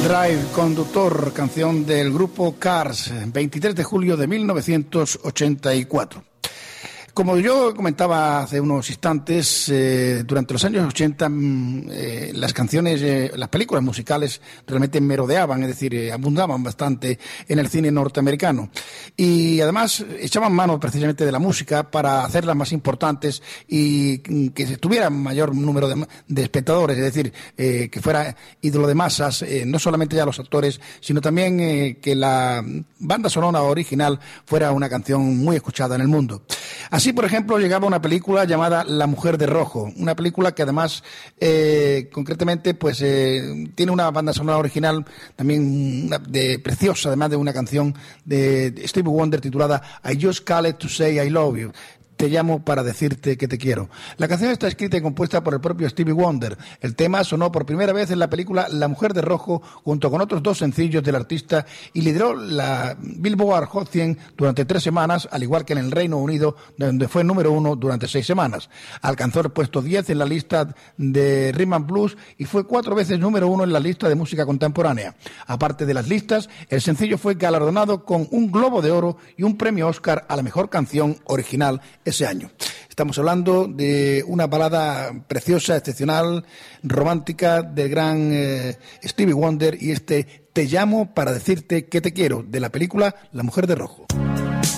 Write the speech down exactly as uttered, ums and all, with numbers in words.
Drive, Conductor, canción del grupo Cars, veintitrés de julio de mil novecientos ochenta y cuatro. Como yo comentaba hace unos instantes, eh, durante los años ochenta eh, las canciones, eh, las películas musicales realmente merodeaban, es decir, eh, abundaban bastante en el cine norteamericano. Y además echaban mano precisamente de la música para hacerlas más importantes y que tuviera mayor número de, de espectadores, es decir, eh, que fuera ídolo de masas, eh, no solamente ya los actores, sino también eh, que la banda sonora original fuera una canción muy escuchada en el mundo. Así, por ejemplo, llegaba una película llamada La Mujer de Rojo, una película que además, eh, concretamente, pues eh, tiene una banda sonora original también una, de preciosa, además de una canción de Stevie Wonder titulada I Just Called to Say I Love You. Te llamo para decirte que te quiero. La canción está escrita y compuesta por el propio Stevie Wonder. El tema sonó por primera vez en la película La Mujer de Rojo junto con otros dos sencillos del artista y lideró la Billboard Hot cien durante tres semanas, al igual que en el Reino Unido, donde fue número uno durante seis semanas. Alcanzó el puesto diez en la lista de Rhythm and Blues y fue cuatro veces número uno en la lista de música contemporánea. Aparte de las listas, el sencillo fue galardonado con un Globo de Oro y un premio Oscar a la mejor canción original ese año. Estamos hablando de una balada preciosa, excepcional, romántica del gran eh, Stevie Wonder y este Te llamo para decirte que te quiero, de la película La Mujer de Rojo.